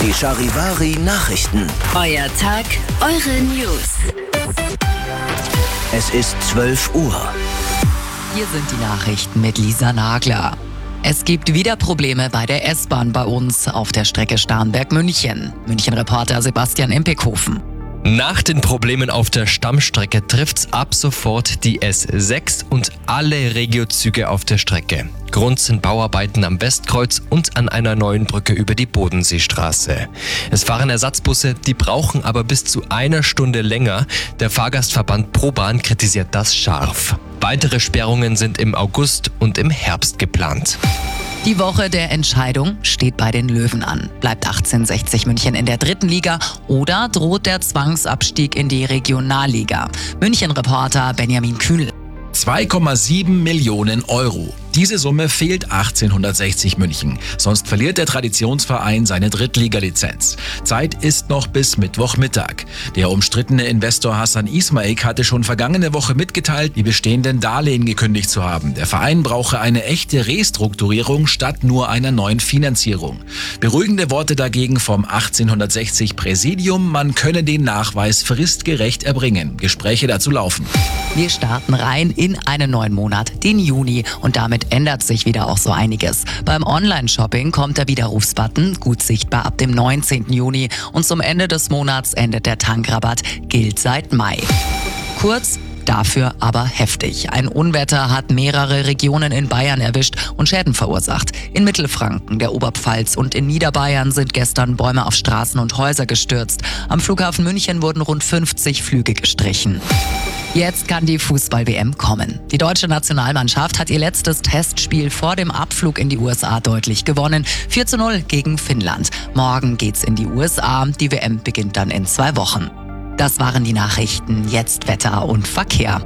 Die Charivari Nachrichten. Euer Tag, eure News. Es ist 12 Uhr. Hier sind die Nachrichten mit Lisa Nagler. Es gibt wieder Probleme bei der S-Bahn bei uns auf der Strecke Starnberg-München. München-Reporter Sebastian Impekhofen. Nach den Problemen auf der Stammstrecke trifft's ab sofort die S6 und alle Regiozüge auf der Strecke. Grund sind Bauarbeiten am Westkreuz und an einer neuen Brücke über die Bodenseestraße. Es fahren Ersatzbusse, die brauchen aber bis zu einer Stunde länger. Der Fahrgastverband ProBahn kritisiert das scharf. Weitere Sperrungen sind im August und im Herbst geplant. Die Woche der Entscheidung steht bei den Löwen an. Bleibt 1860 München in der 3. Liga oder droht der Zwangsabstieg in die Regionalliga? München-Reporter Benjamin Kühnel. 2,7 Millionen Euro. Diese Summe fehlt 1860 München. Sonst verliert der Traditionsverein seine Drittliga-Lizenz. Zeit ist noch bis Mittwochmittag. Der umstrittene Investor Hassan Ismaik hatte schon vergangene Woche mitgeteilt, die bestehenden Darlehen gekündigt zu haben. Der Verein brauche eine echte Restrukturierung statt nur einer neuen Finanzierung. Beruhigende Worte dagegen vom 1860 Präsidium, man könne den Nachweis fristgerecht erbringen. Gespräche dazu laufen. Wir starten rein in einen neuen Monat, den Juni, und damit ändert sich wieder auch so einiges. Beim Online-Shopping kommt der Widerrufsbutton, gut sichtbar ab dem 19. Juni, und zum Ende des Monats endet der Tankrabatt, gilt seit Mai. Kurz, dafür aber heftig. Ein Unwetter hat mehrere Regionen in Bayern erwischt und Schäden verursacht. In Mittelfranken, der Oberpfalz und in Niederbayern sind gestern Bäume auf Straßen und Häuser gestürzt. Am Flughafen München wurden rund 50 Flüge gestrichen. Jetzt kann die Fußball-WM kommen. Die deutsche Nationalmannschaft hat ihr letztes Testspiel vor dem Abflug in die USA deutlich gewonnen. 4:0 gegen Finnland. Morgen geht's in die USA. Die WM beginnt dann in 2 Wochen. Das waren die Nachrichten. Jetzt Wetter und Verkehr.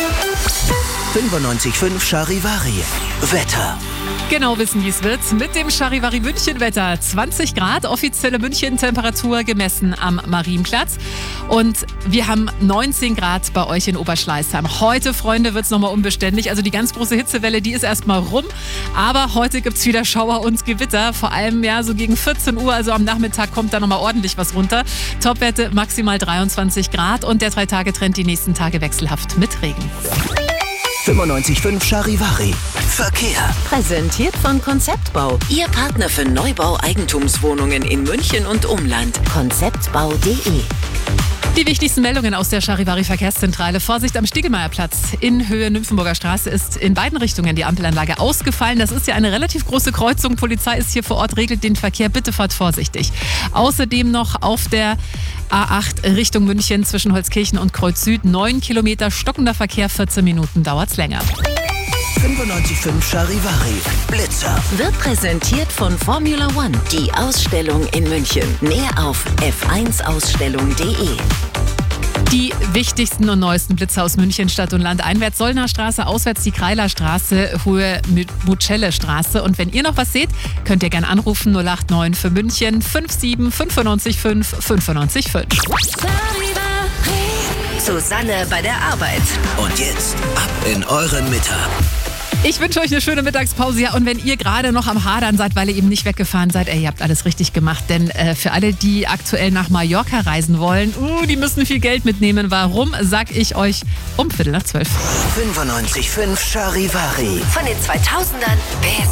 95.5 Charivari. Wetter. Genau wissen, wie es wird. Mit dem Charivari München Wetter. 20 Grad, offizielle München-Temperatur gemessen am Marienplatz. Und wir haben 19 Grad bei euch in Oberschleißheim. Heute, Freunde, wird es nochmal unbeständig. Also die ganz große Hitzewelle, die ist erstmal rum. Aber heute gibt es wieder Schauer und Gewitter. Vor allem ja so gegen 14 Uhr, also am Nachmittag, kommt da nochmal ordentlich was runter. Topwerte maximal 23 Grad und der 3-Tage-Trend die nächsten Tage wechselhaft mit Regen. 95.5 Charivari. Verkehr. Präsentiert von Konzeptbau. Ihr Partner für Neubau Eigentumswohnungen in München und Umland. Konzeptbau.de. Die wichtigsten Meldungen aus der Charivari Verkehrszentrale. Vorsicht am Stiegelmeierplatz. In Höhe Nymphenburger Straße ist in beiden Richtungen die Ampelanlage ausgefallen. Das ist ja eine relativ große Kreuzung. Polizei ist hier vor Ort, regelt den Verkehr. Bitte fahrt vorsichtig. Außerdem noch auf der A8 Richtung München zwischen Holzkirchen und Kreuz Süd. 9 Kilometer stockender Verkehr, 14 Minuten dauert's länger. 95.5 Charivari. Blitzer. Wird präsentiert von Formula One. Die Ausstellung in München. Mehr auf f1ausstellung.de. Die wichtigsten und neuesten Blitzer aus München, Stadt und Land. Einwärts Sollner Straße, auswärts die Kreiler Straße, Höhe Mucelle Straße. Und wenn ihr noch was seht, könnt ihr gerne anrufen 089 für München 57 95 5 95 5. Susanne bei der Arbeit. Und jetzt ab in euren Mittag. Ich wünsche euch eine schöne Mittagspause. Ja, und wenn ihr gerade noch am Hadern seid, weil ihr eben nicht weggefahren seid, ihr habt alles richtig gemacht. Denn für alle, die aktuell nach Mallorca reisen wollen, die müssen viel Geld mitnehmen. Warum, sag ich euch um 11:45. 95.5 Charivari. Von den 2000ern bis